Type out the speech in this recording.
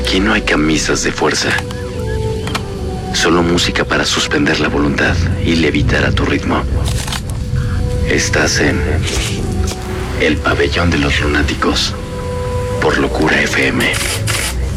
Aquí no hay camisas de fuerza. Solo música para suspender la voluntad y levitar a tu ritmo. Estás en El Pabellón de los Lunáticos por Locura FM.